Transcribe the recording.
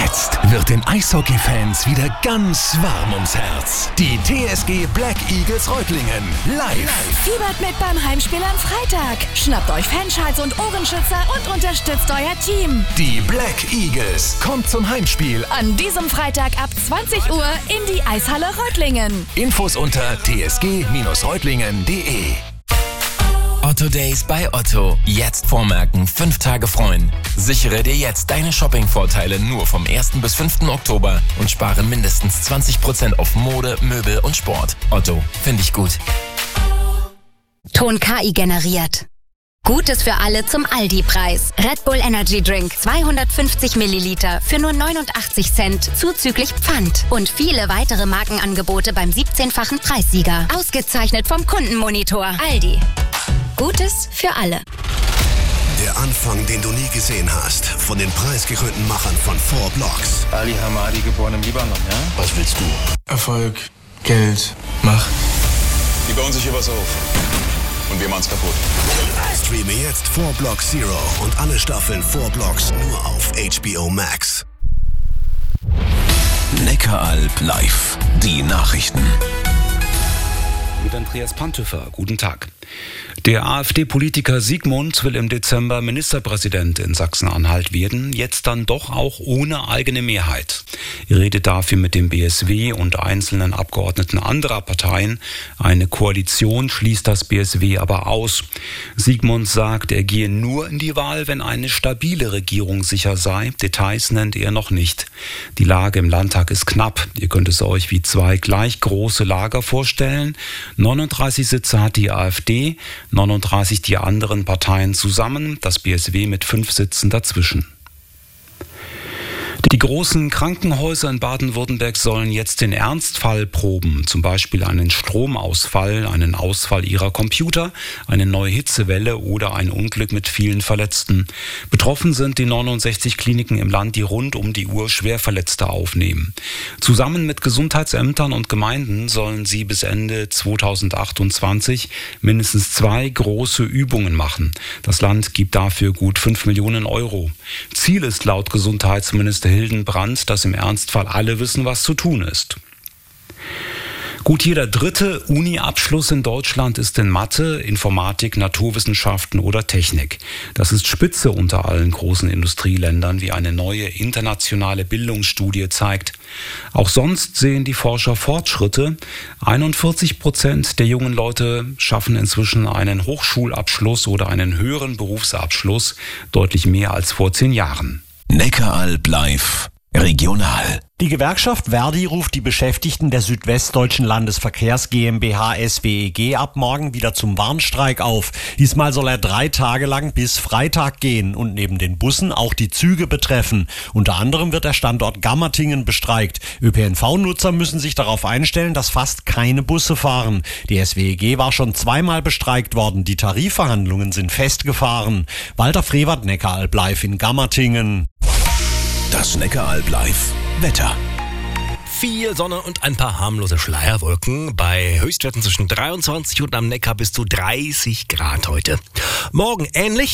Jetzt wird den Eishockey-Fans wieder ganz warm ums Herz. Die TSG Black Eagles Reutlingen live. Fiebert mit beim Heimspiel am Freitag. Schnappt euch Fanschals und Ohrenschützer und unterstützt euer Team. Die Black Eagles kommt zum Heimspiel An diesem Freitag ab 20 Uhr in die Eishalle Reutlingen. Infos unter tsg-reutlingen.de. Otto Days bei Otto. Jetzt vormerken, 5 Tage freuen. Sichere dir jetzt deine Shopping-Vorteile nur vom 1. bis 5. Oktober und spare mindestens 20% auf Mode, Möbel und Sport. Otto, finde ich gut. Ton KI generiert. Gutes für alle zum Aldi-Preis. Red Bull Energy Drink 250 Milliliter für nur 89 Cent zuzüglich Pfand. Und viele weitere Markenangebote beim 17-fachen Preissieger. Ausgezeichnet vom Kundenmonitor. Aldi. Gutes für alle. Der Anfang, den du nie gesehen hast. Von den preisgekrönten Machern von 4 Blocks. Ali Hamadi, geboren im Libanon, ja? Was willst du? Erfolg, Geld, Macht. Die bauen sich hier was auf. Und wir machen's kaputt. Streame jetzt 4 Blocks Zero und alle Staffeln 4 Blocks nur auf HBO Max. Neckaralb live. Die Nachrichten. Mit Andreas Pantöfer. Guten Tag. Der AfD-Politiker Siegmund will im Dezember Ministerpräsident in Sachsen-Anhalt werden, jetzt dann doch auch ohne eigene Mehrheit. Er redet dafür mit dem BSW und einzelnen Abgeordneten anderer Parteien. Eine Koalition schließt das BSW aber aus. Siegmund sagt, er gehe nur in die Wahl, wenn eine stabile Regierung sicher sei. Details nennt er noch nicht. Die Lage im Landtag ist knapp. Ihr könnt es euch wie 2 gleich große Lager vorstellen. 39 Sitze hat die AfD, 39 die anderen Parteien zusammen, das BSW mit 5 Sitzen dazwischen. Die großen Krankenhäuser in Baden-Württemberg sollen jetzt den Ernstfall proben, zum Beispiel einen Stromausfall, einen Ausfall ihrer Computer, eine neue Hitzewelle oder ein Unglück mit vielen Verletzten. Betroffen sind die 69 Kliniken im Land, die rund um die Uhr Schwerverletzte aufnehmen. Zusammen mit Gesundheitsämtern und Gemeinden sollen sie bis Ende 2028 mindestens 2 große Übungen machen. Das Land gibt dafür gut 5 Millionen Euro. Ziel ist laut Gesundheitsminister Hildenbrand, dass im Ernstfall alle wissen, was zu tun ist. Gut, jeder 3. Uni-Abschluss in Deutschland ist in Mathe, Informatik, Naturwissenschaften oder Technik. Das ist Spitze unter allen großen Industrieländern, wie eine neue internationale Bildungsstudie zeigt. Auch sonst sehen die Forscher Fortschritte. 41% der jungen Leute schaffen inzwischen einen Hochschulabschluss oder einen höheren Berufsabschluss, deutlich mehr als vor 10 Jahren. Neckaralb live. Regional. Die Gewerkschaft Verdi ruft die Beschäftigten der Südwestdeutschen Landesverkehrs GmbH SWEG ab morgen wieder zum Warnstreik auf. Diesmal soll er 3 Tage lang bis Freitag gehen und neben den Bussen auch die Züge betreffen. Unter anderem wird der Standort Gammertingen bestreikt. ÖPNV-Nutzer müssen sich darauf einstellen, dass fast keine Busse fahren. Die SWEG war schon 2-mal bestreikt worden. Die Tarifverhandlungen sind festgefahren. Walter Frevert, Neckaralb live in Gammertingen. Das Neckaralb live Wetter. Viel Sonne und ein paar harmlose Schleierwolken. Bei Höchstwerten zwischen 23 und am Neckar bis zu 30 Grad heute. Morgen ähnlich.